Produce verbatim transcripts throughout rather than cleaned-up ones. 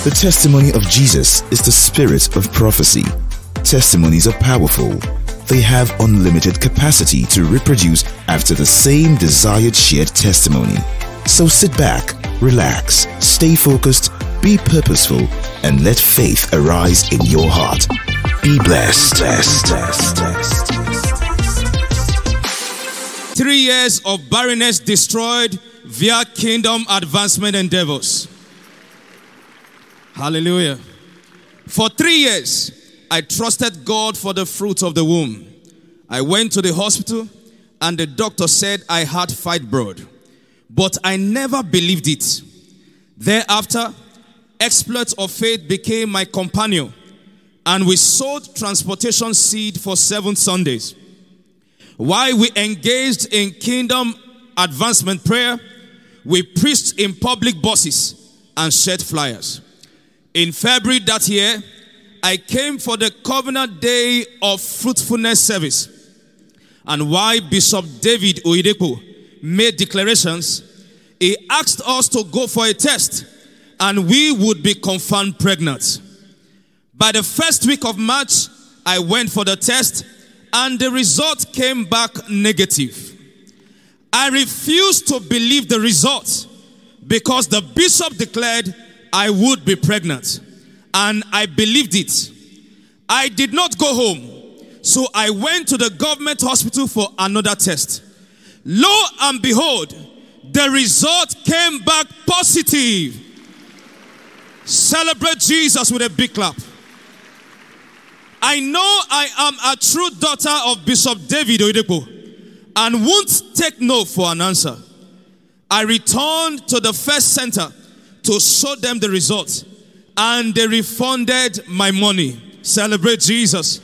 The testimony of Jesus is the spirit of prophecy. Testimonies are powerful. They have unlimited capacity to reproduce after the same desired shared testimony. So sit back, relax, stay focused, be purposeful, and let faith arise in your heart. Be blessed. blessed, blessed, blessed. Three years of barrenness destroyed via kingdom advancement endeavors. Hallelujah. For three years, I trusted God for the fruit of the womb. I went to the hospital and the doctor said I had fibroid, but I never believed it. Thereafter, exploits of faith became my companion, and we sowed transportation seed for seven Sundays. While we engaged in kingdom advancement prayer, we preached in public buses and shared flyers. In February that year, I came for the Covenant Day of Fruitfulness service. And while Bishop David Oyedepo made declarations, he asked us to go for a test and we would be confirmed pregnant. By the first week of March, I went for the test and the result came back negative. I refused to believe the result because the bishop declared I would be pregnant, and I believed it. I did not go home, so I went to the government hospital for another test. Lo and behold, the result came back positive. Celebrate Jesus with a big clap. I know I am a true daughter of Bishop David Oyedepo and won't take no for an answer. I returned to the first center to show them the results, and they refunded my money. Celebrate Jesus.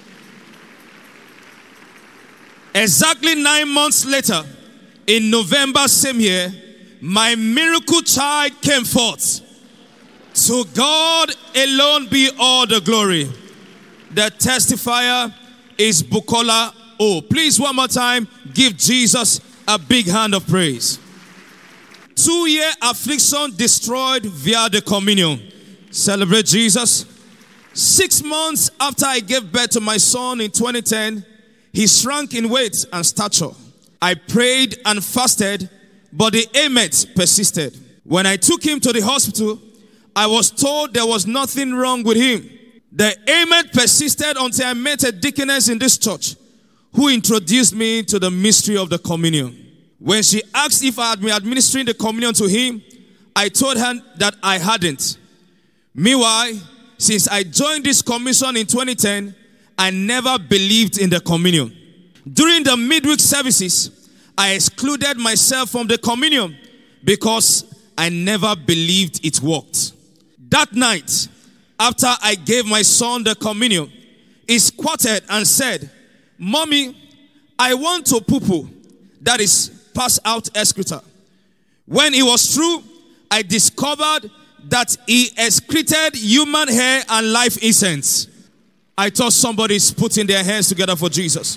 Exactly nine months later, in November same year, my miracle child came forth. To God alone be all the glory. The testifier is Bukola O. Please, one more time, give Jesus a big hand of praise. Two-year affliction destroyed via the communion. Celebrate Jesus. Six months after I gave birth to my son in twenty ten, he shrank in weight and stature. I prayed and fasted, but the ailment persisted. When I took him to the hospital, I was told there was nothing wrong with him. The ailment persisted until I met a deaconess in this church who introduced me to the mystery of the communion. When she asked if I had been administering the communion to him, I told her that I hadn't. Meanwhile, since I joined this commission in twenty ten, I never believed in the communion. During the midweek services, I excluded myself from the communion because I never believed it worked. That night, after I gave my son the communion, he squatted and said, "Mommy, I want to poo-poo." That is, pass out excreta. When it was true, I discovered that he excreted human hair and life essence. I thought somebody's putting their hands together for Jesus.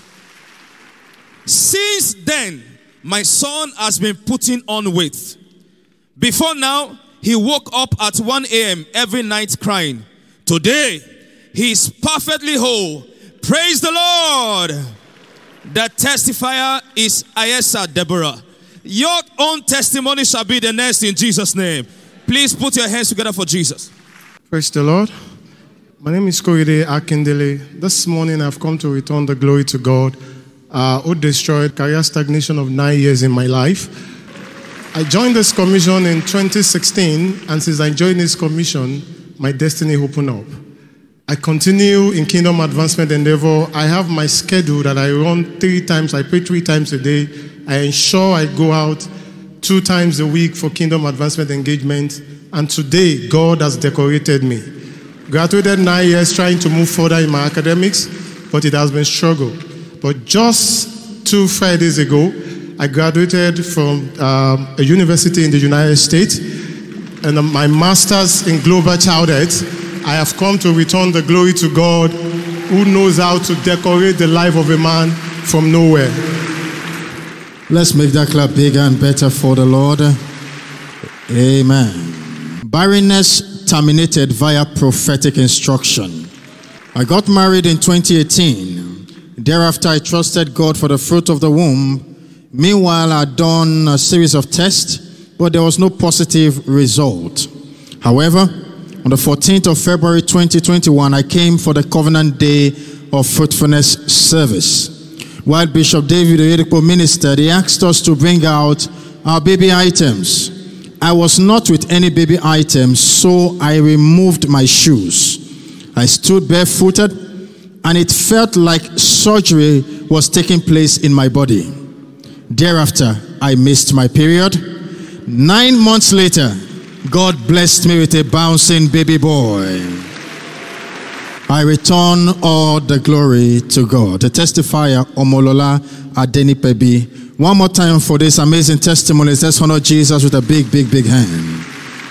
Since then, my son has been putting on weight. Before now, he woke up at one a.m. every night crying. Today, he is perfectly whole. Praise the Lord. The testifier is Ayesa Deborah. Your own testimony shall be the next in Jesus' name. Please put your hands together for Jesus. Praise the Lord. My name is Korede Akindele. This morning I've come to return the glory to God uh, who destroyed career stagnation of nine years in my life. I joined this commission in twenty sixteen, and since I joined this commission, my destiny opened up. I continue in Kingdom Advancement Endeavor. I have my schedule that I run three times. I pray three times a day. I ensure I go out two times a week for Kingdom Advancement engagement. And today, God has decorated me. Graduated nine years trying to move further in my academics, but it has been struggle. But just two Fridays ago, I graduated from um, a university in the United States, and my master's in global child health. I have come to return the glory to God who knows how to decorate the life of a man from nowhere. Let's make that clap bigger and better for the Lord. Amen. Barrenness terminated via prophetic instruction. I got married in twenty eighteen. Thereafter, I trusted God for the fruit of the womb. Meanwhile, I had done a series of tests, but there was no positive result. However, on the fourteenth of February twenty twenty-one, I came for the Covenant Day of Fruitfulness service. While Bishop David Oyedepo ministered, he asked us to bring out our baby items. I was not with any baby items, so I removed my shoes. I stood barefooted, and it felt like surgery was taking place in my body. Thereafter, I missed my period. Nine months later, God blessed me with a bouncing baby boy. I return all the glory to God. The testifier, Omolola Adenipebi. One more time for this amazing testimony. Let's honor Jesus with a big, big, big hand.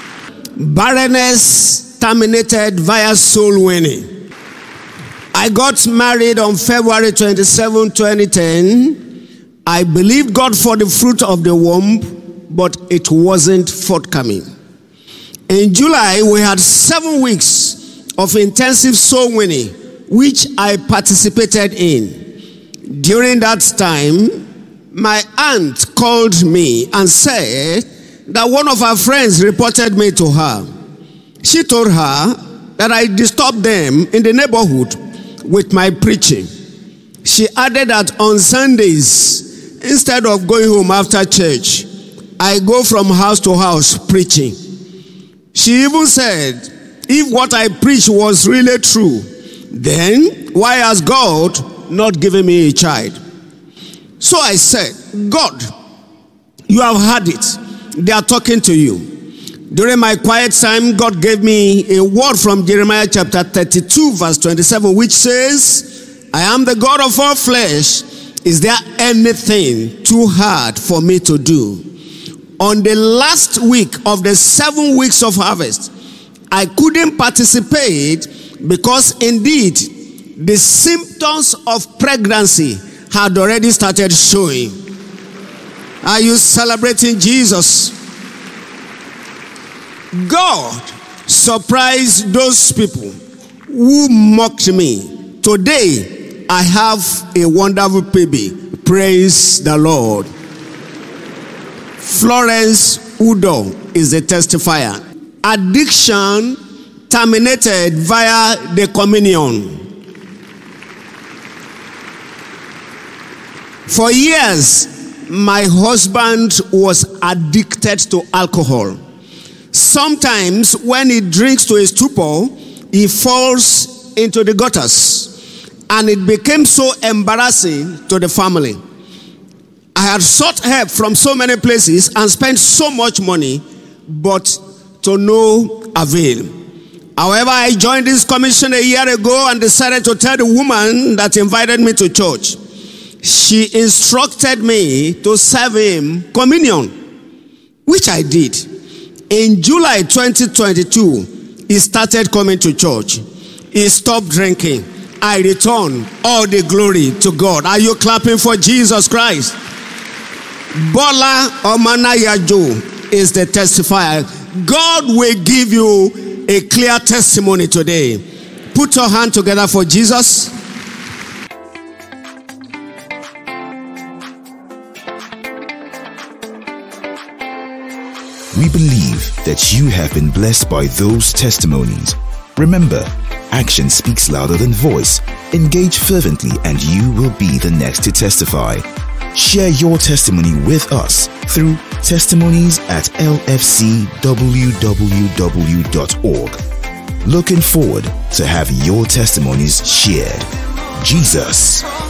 Barrenness terminated via soul winning. I got married on February twenty-seventh, twenty ten. I believed God for the fruit of the womb, but it wasn't forthcoming. In July, we had seven weeks of intensive soul winning, which I participated in. During that time, my aunt called me and said that one of her friends reported me to her. She told her that I disturbed them in the neighborhood with my preaching. She added that on Sundays, instead of going home after church, I go from house to house preaching. She even said, if what I preached was really true, then why has God not given me a child? So I said, God, you have heard it. They are talking to you. During my quiet time, God gave me a word from Jeremiah chapter thirty-two, verse twenty-seven, which says, I am the God of all flesh. Is there anything too hard for me to do? On the last week of the seven weeks of harvest, I couldn't participate because indeed the symptoms of pregnancy had already started showing. Are you celebrating Jesus? God surprised those people who mocked me. Today, I have a wonderful baby. Praise the Lord. Florence Udo is the testifier. Addiction terminated via the communion. For years, my husband was addicted to alcohol. Sometimes when he drinks to a stupor, he falls into the gutters, and it became so embarrassing to the family. I had sought help from so many places and spent so much money, but to no avail. However, I joined this commission a year ago and decided to tell the woman that invited me to church. She instructed me to serve him communion, which I did. In July twenty twenty-two, he started coming to church. He stopped drinking. I return all the glory to God. Are you clapping for Jesus Christ? Bola Omanayajo is the testifier. God will give you a clear testimony today. Put your hand together for Jesus. We believe that you have been blessed by those testimonies. Remember, action speaks louder than voice. Engage fervently and you will be the next to testify. Share your testimony with us through testimonies at l f c w w w dot org. Looking forward to have your testimonies shared. Jesus